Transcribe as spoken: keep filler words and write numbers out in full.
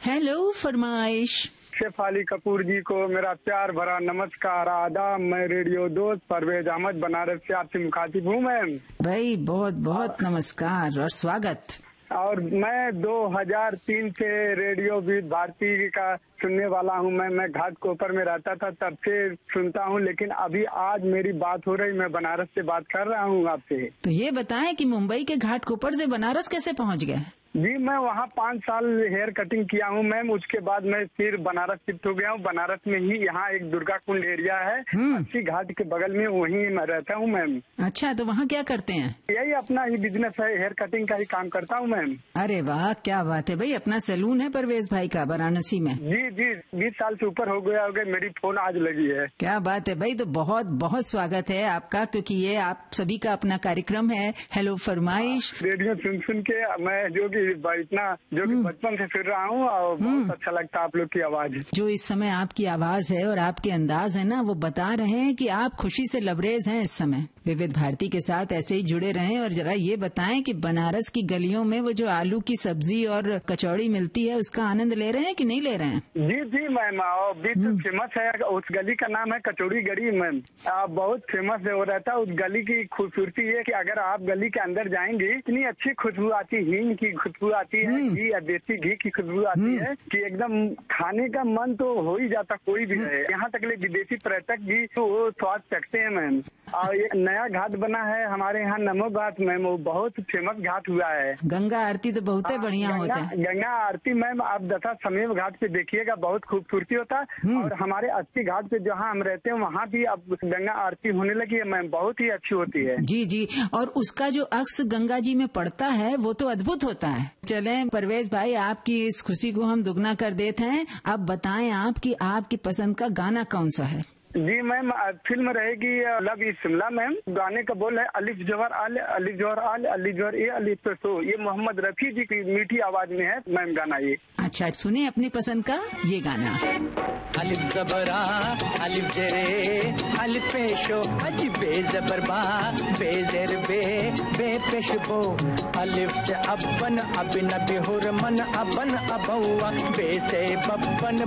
Hello फरमाइश। Chef Ali Kapoor जी को मेरा प्यार भरा नमस्कार, आदाब। मैं रेडियो दोस्त परवेज अहमद बनारस से आपसे मुखातिब हूँ मैम। भाई बहुत बहुत नमस्कार और स्वागत। और मैं दो हज़ार तीन से रेडियो विविध भारती का सुनने वाला हूँ। मैं मैं घाटकोपर में रहता था, तब से सुनता हूँ, लेकिन अभी आज मेरी बात हो रही, मैं बनारस से बात कर रहा हूँ आपसे। तो ये बताएं कि मुंबई के घाटकोपर से बनारस कैसे पहुँच गए? जी, मैं वहाँ पाँच साल हेयर कटिंग किया हूँ मैम। उसके बाद मैं फिर बनारस शिफ्ट हो गया हूँ। बनारस में ही यहाँ एक दुर्गा कुंड एरिया है, अस्सी घाट के बगल में, वहीं मैं रहता हूँ मैम। अच्छा, तो वहाँ क्या करते हैं? यही अपना ही बिजनेस है, हेयर कटिंग का ही काम करता हूँ मैम। अरे वाह, क्या बात है भाई। अपना सैलून है परवेज भाई का वाराणसी में? जी जी, बीस साल से ऊपर हो गया हो गया, मेरी फोन आज लगी है। क्या बात है भाई। तो बहुत बहुत स्वागत है आपका, क्योंकि ये आप सभी का अपना कार्यक्रम है हेलो फरमाइश। रेडियो सुन सुन के मैं जो कि इतना जो कि बचपन से सुन रहा हूँ, और बहुत अच्छा लगता है आप लोग की आवाज। जो इस समय आपकी आवाज है और आपके अंदाज है ना, वो बता रहे हैं कि आप खुशी से लबरेज हैं इस समय। विविध भारती के साथ ऐसे ही जुड़े रहें। और जरा ये बताएं कि बनारस की गलियों में वो जो आलू की सब्जी और कचौड़ी मिलती है, उसका आनंद ले रहे हैं कि नहीं ले रहे हैं? जी जी मैम, बिल्कुल फेमस है। उस गली का नाम है कचौड़ी गली मैम। बहुत फेमस है। वो रहता है उस गली की खूबसूरती है कि अगर आप गली के अंदर जाएंगे, इतनी अच्छी खुशबू आती है, हींग की खुशबू आती है, घी या देसी घी की खुशबू आती है कि एकदम खाने का मन तो हो ही जाता, कोई भी रहे। यहाँ तक ले विदेशी पर्यटक भी तो वो स्वाद चखते हैं मैम। और एक नया घाट बना है हमारे यहाँ, नमो घाट मैम, वो बहुत फेमस घाट हुआ है। गंगा आरती तो बहुत ही बढ़िया होता है। गंगा आरती मैम आप दशा समेव घाट पे देखिएगा, बहुत खूबसूरती होता है। और हमारे अस्सी घाट पे जहाँ हम रहते हैं, वहाँ भी अब गंगा आरती होने लगी है मैम, बहुत ही अच्छी होती है। जी जी, और उसका जो अक्स गंगा जी में पड़ता है वो तो अद्भुत होता है। चलें परवेज भाई, आपकी इस खुशी को हम दुगना कर देते हैं। अब बताएं आप कि आपकी पसंद का गाना कौन सा है? जी मैम, फिल्म रहेगी लव इज शिमला मैम। गाने का बोल है अलिफ जवर आल, अलिफ जवर आल, अलिफ जवर ए, अलिफ पे सो। ये मोहम्मद रफी जी की मीठी आवाज में है मैम गाना ये। अच्छा, सुनिए अपनी पसंद का ये गाना। अलिफ जबरा अलिफ जरे अलिफ पेशो अज बे जबरबा बे जर बे बे पेशबो अलिफ से अबन अबिन बिहुर मन अबन अबौआ बे से बब्बन